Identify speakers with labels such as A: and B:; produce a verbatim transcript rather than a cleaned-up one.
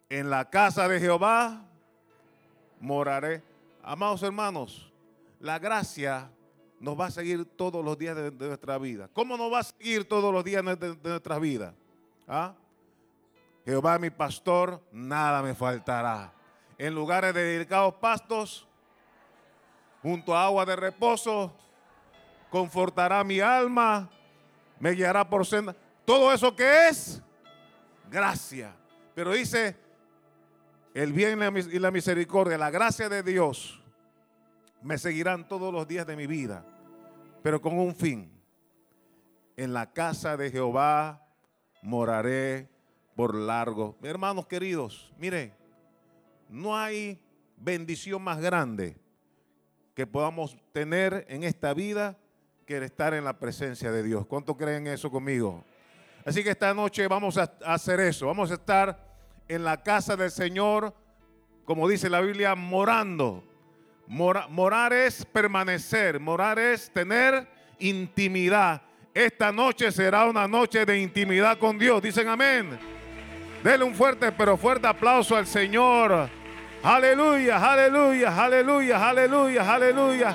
A: En la casa de Jehová moraré. Amados hermanos, la gracia nos va a seguir todos los días de, de nuestra vida. ¿Cómo nos va a seguir todos los días de, de, de nuestras vidas? ¿Ah? Jehová mi pastor, nada me faltará. En lugares de delicados pastos, junto a agua de reposo, confortará mi alma, me guiará por senda. Todo eso que es gracia. Pero dice, el bien y la misericordia, la gracia de Dios me seguirán todos los días de mi vida, pero con un fin. En la casa de Jehová moraré por largo. Hermanos queridos, mire, no hay bendición más grande que podamos tener en esta vida que el estar en la presencia de Dios. ¿Cuánto creen eso conmigo? Así que esta noche vamos a hacer eso. Vamos a estar en la casa del Señor, como dice la Biblia, morando. Mora, morar es permanecer, morar es tener intimidad. Esta noche será una noche de intimidad con Dios. Dicen amén. Denle un fuerte, pero fuerte aplauso al Señor. Aleluya, aleluya, aleluya, aleluya, aleluya.